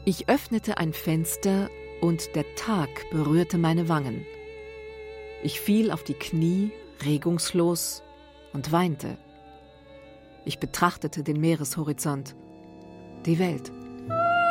Ich öffnete ein Fenster und der Tag berührte meine Wangen. Ich fiel auf die Knie, regungslos, und weinte. Ich betrachtete den Meereshorizont, die Welt.